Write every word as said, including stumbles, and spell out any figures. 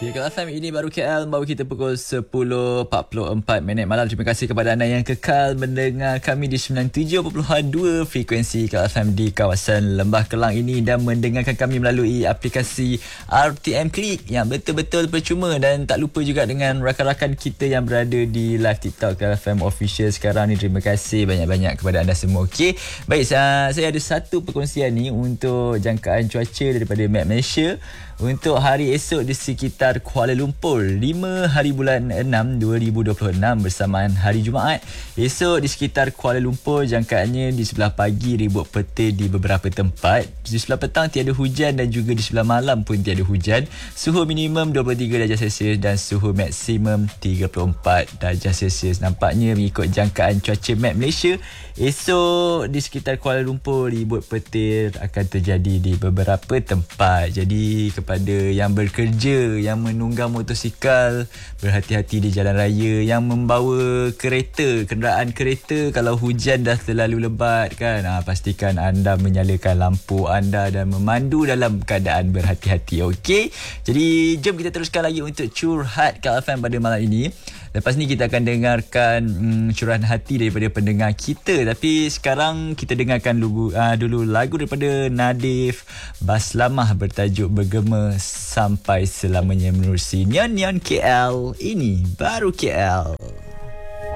Ya, K L F M ini baru K L baru kita pukul sepuluh empat puluh empat minit malam. Terima kasih kepada anda yang kekal mendengar kami di sembilan puluh tujuh perpuluhan dua frekuensi K L F M di kawasan Lembah Kelang ini dan mendengarkan kami melalui aplikasi R T M Click yang betul-betul percuma. Dan tak lupa juga dengan rakan-rakan kita yang berada di live TikTok K L F M Official sekarang ni. Terima kasih banyak-banyak kepada anda semua. Okey, baik, saya ada satu perkongsian ni untuk jangkaan cuaca daripada Map Malaysia untuk hari esok di sekitar Kuala Lumpur, lima hari bulan enam dua ribu dua puluh enam bersamaan hari Jumaat. Esok di sekitar Kuala Lumpur jangkaannya di sebelah pagi ribut petir di beberapa tempat. Di sebelah petang tiada hujan dan juga di sebelah malam pun tiada hujan. Suhu minimum dua puluh tiga darjah Celsius dan suhu maksimum tiga puluh empat darjah Celsius. Nampaknya mengikut jangkaan cuaca Map Malaysia, esok di sekitar Kuala Lumpur ribut petir akan terjadi di beberapa tempat. Jadi kepada yang bekerja, yang menunggang motosikal, berhati-hati di jalan raya. Yang membawa kereta, kenderaan kereta, kalau hujan dah terlalu lebat kan, ha, pastikan anda menyalakan lampu anda dan memandu dalam keadaan berhati-hati. Okey, jadi jom kita teruskan lagi untuk curhat K L F M pada malam ini. Lepas ni kita akan dengarkan hmm, curahan hati daripada pendengar kita. Tapi sekarang kita dengarkan dulu, uh, dulu lagu daripada Nadif Baslamah bertajuk Bergema Sampai Selamanya menerusi Nyan Nyan K L. Ini baru K L.